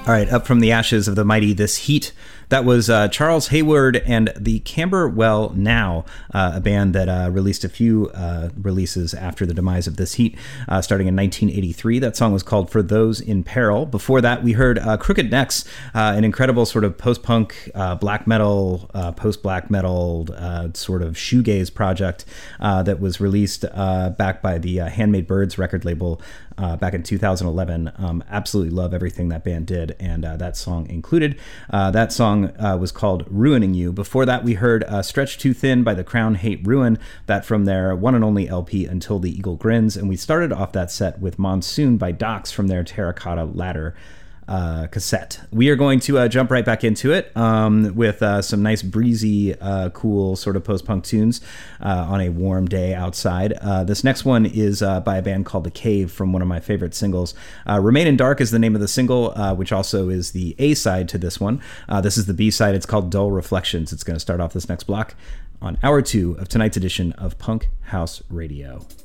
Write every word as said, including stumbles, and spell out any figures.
All right, up from the ashes of the mighty This Heat. That was uh, Charles Hayward and the Camberwell Now, uh, a band that uh, released a few uh, releases after the demise of This Heat, uh, starting in nineteen eighty-three. That song was called For Those in Peril. Before that, we heard uh, Crooked Necks, uh, an incredible sort of post-punk, uh, black metal, uh, post-black metal uh, sort of shoegaze project uh, that was released uh, back by the uh, Handmade Birds record label uh, back in two thousand eleven. Um, absolutely love everything that band did, and uh, that song included. Uh, that song Uh, was called Ruining You. Before that, we heard uh, Stretched Too Thin by the Crown Hate Ruin, that from their one and only L P Until the Eagle Grins. And we started off that set with Monsoon by Docs from their Terracotta Ladder uh, cassette. We are going to uh, jump right back into it um, with uh, some nice breezy, uh, cool sort of post-punk tunes uh, on a warm day outside. Uh, this next one is uh, by a band called The Cave from one of my favorite singles. Uh, Remain in Dark is the name of the single, uh, which also is the A-side to this one. Uh, this is the B-side. It's called Dull Reflections. It's going to start off this next block on hour two of tonight's edition of Punk House Radio.